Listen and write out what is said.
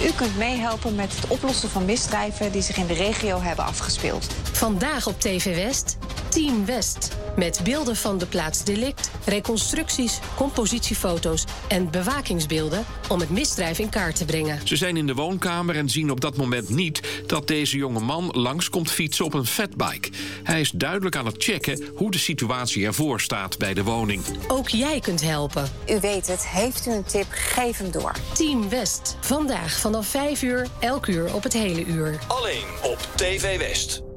U kunt meehelpen met het oplossen van misdrijven die zich in de regio hebben afgespeeld. Vandaag op TV West, Team West. Met beelden van de plaats delict, reconstructies, compositiefoto's en bewakingsbeelden om het misdrijf in kaart te brengen. Ze zijn in de woonkamer en zien op dat moment niet dat deze jonge man langs komt fietsen op een fatbike. Hij is duidelijk aan het checken hoe de situatie ervoor staat bij de woning. Ook jij kunt helpen. U weet het, heeft u een tip, geef hem door. Team West. Vandaag vanaf 5 uur, elk uur op het hele uur. Alleen op TV West.